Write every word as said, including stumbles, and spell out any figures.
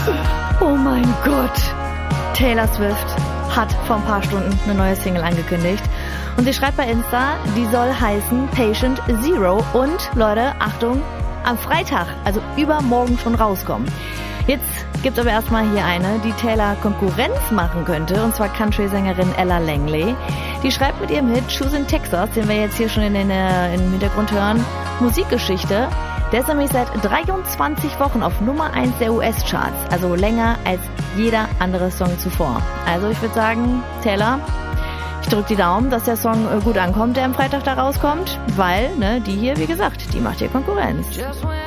Oh mein Gott. Taylor Swift hat vor ein paar Stunden eine neue Single angekündigt. Und sie schreibt bei Insta, die soll heißen Patient Zero und, Leute, Achtung, am Freitag, also übermorgen schon rauskommen. Jetzt gibt's aber erstmal hier eine, die Taylor Konkurrenz machen könnte, und zwar Country-Sängerin Ella Langley. Die schreibt mit ihrem Hit Choosing Texas, den wir jetzt hier schon in den, äh, im Hintergrund hören, Musikgeschichte. Der ist nämlich seit dreiundzwanzig Wochen auf Nummer eins der U S-Charts, also länger als jeder andere Song zuvor. Also ich würde sagen, Taylor, ich drücke die Daumen, dass der Song gut ankommt, der am Freitag da rauskommt, weil, ne, die hier, wie gesagt, die macht hier Konkurrenz.